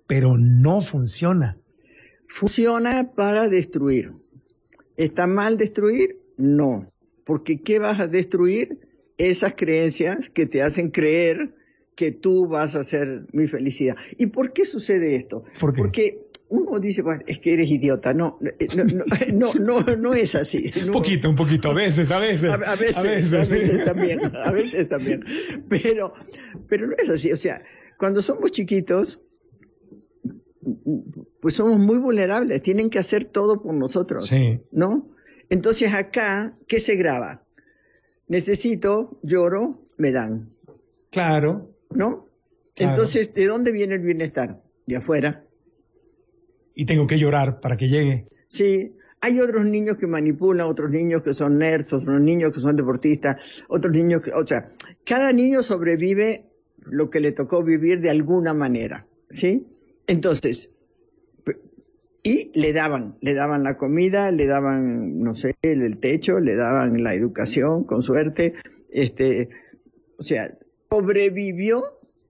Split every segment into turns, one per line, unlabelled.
pero no funciona.
Funciona para destruir. ¿Está mal destruir? No. Porque ¿qué vas a destruir? Esas creencias que te hacen creer que tú vas a ser mi felicidad. ¿Y por qué sucede esto?
¿Por qué?
Porque uno dice, bueno, es que eres idiota. No es así. No.
Un poquito, a veces.
A veces también. Pero no es así. O sea, cuando somos chiquitos, pues somos muy vulnerables. Tienen que hacer todo por nosotros.
Sí.
¿No? Entonces acá, ¿qué se graba? Necesito, lloro, me dan.
Claro.
¿No?
Claro.
Entonces, ¿de dónde viene el bienestar? De afuera.
Y tengo que llorar para que llegue.
Sí. Hay otros niños que manipulan, otros niños que son nerds, otros niños que son deportistas, otros niños que... O sea, cada niño sobrevive lo que le tocó vivir de alguna manera. ¿Sí? Entonces... Y le daban la comida, le daban, no sé, el techo, le daban la educación, con suerte. O sea, sobrevivió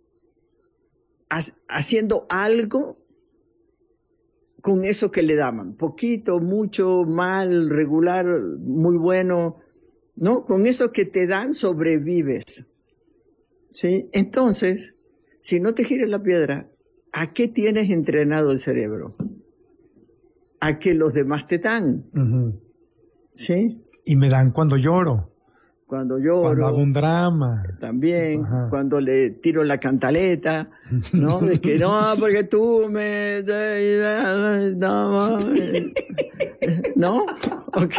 haciendo algo con eso que le daban. Poquito, mucho, mal, regular, muy bueno, ¿no? Con eso que te dan sobrevives. ¿Sí? Entonces, si no te gires la piedra, ¿a qué tienes entrenado el cerebro? A que los demás te dan.
Uh-huh.
¿Sí?
Y me dan cuando lloro.
Cuando lloro.
Cuando hago un drama.
También.
Ajá.
Cuando le tiro la cantaleta. ¿No? De que no, porque tú me... ¿No? Ok.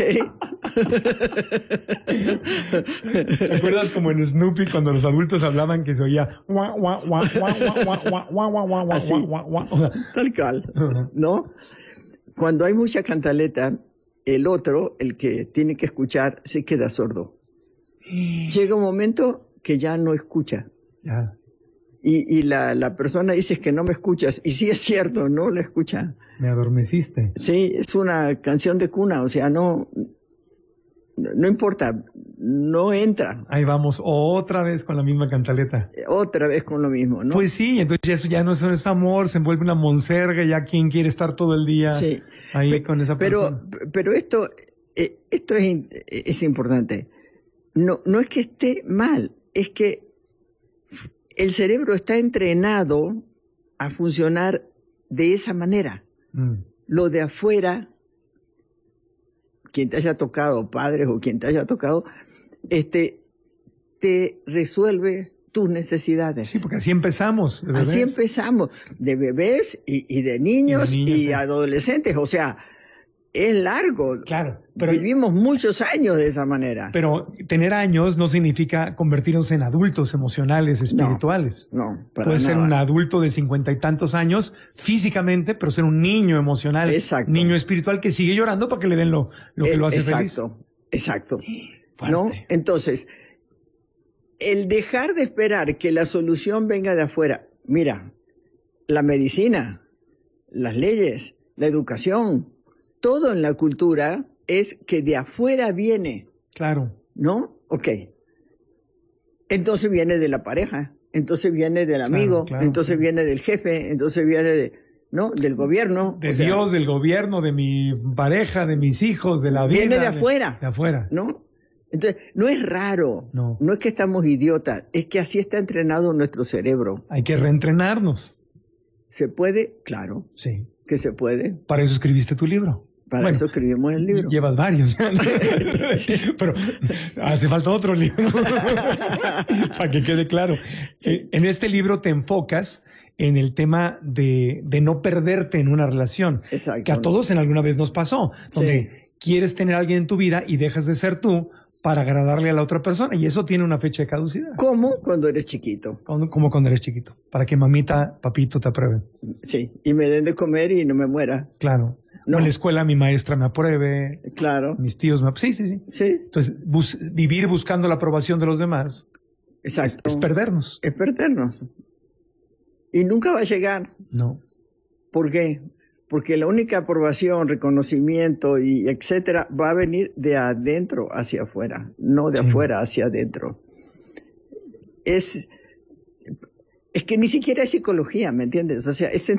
¿Te acuerdas como en Snoopy cuando los adultos hablaban que se oía guau, guau, guau, guau, guau, guau, guau, guau, guau,
así,
guau, guau, guau?
Tal cual. ¿No? Cuando hay mucha cantaleta, el otro, el que tiene que escuchar, se queda sordo. Llega un momento que ya no escucha.
Ya.
Y la persona dice que no me escuchas. Y sí es cierto, no la escucha.
Me adormeciste.
Sí, es una canción de cuna, o sea, no importa, no entra.
Ahí vamos, otra vez con la misma cantaleta.
Otra vez con lo mismo, ¿no?
Pues sí, entonces eso ya no es amor, se envuelve una monserga, ya quien quiere estar todo el día ahí con esa persona.
Pero esto es importante. No es que esté mal, es que el cerebro está entrenado a funcionar de esa manera. Lo de afuera, quien te haya tocado, padres o quien te haya tocado, te resuelve tus necesidades.
Sí, porque así empezamos. De bebés.
Así empezamos, de bebés y de niños y adolescentes. O sea, es largo.
Claro. Pero
vivimos muchos años de esa manera.
Pero tener años no significa convertirnos en adultos emocionales, espirituales.
No, para
Puedes
nada.
ser un adulto de 50 y tantos años físicamente, pero ser un niño emocional,
exacto.
Niño espiritual que sigue llorando para que le den lo que lo hace feliz.
Exacto. ¿No? Entonces, el dejar de esperar que la solución venga de afuera. Mira, la medicina, las leyes, la educación, todo en la cultura es que de afuera viene.
Claro.
¿No? Ok. Entonces viene de la pareja, entonces viene del amigo, entonces viene del jefe, entonces viene del gobierno.
De Dios, del gobierno, de mi pareja, de mis hijos, de la vida.
Viene de afuera.
De afuera.
¿No? Entonces, no es raro.
No
es que estamos idiotas, es que así está entrenado nuestro cerebro.
Hay que reentrenarnos.
¿Se puede? Claro.
Sí.
Que se puede.
Para eso escribiste tu libro.
Para eso escribimos el libro.
Llevas varios. Pero hace falta otro libro. Para que quede claro. Sí. En este libro te enfocas en el tema de no perderte en una relación.
Exacto.
Que a todos en alguna vez nos pasó. Donde quieres tener a alguien en tu vida y dejas de ser tú para agradarle a la otra persona. Y eso tiene una fecha de caducidad.
¿Cómo? Cuando eres chiquito.
Como cuando eres chiquito. Para que mamita, papito te aprueben.
Sí. Y me den de comer y no me muera.
Claro. No. En la escuela mi maestra me apruebe.
Claro.
Mis tíos me... Sí. Entonces, vivir buscando la aprobación de los demás.
Exacto.
Es perdernos.
Es perdernos. Y nunca va a llegar.
No.
¿Por qué? Porque la única aprobación, reconocimiento y etcétera va a venir de adentro hacia afuera, no de afuera hacia adentro. Es que ni siquiera es psicología, ¿me entiendes? O sea, es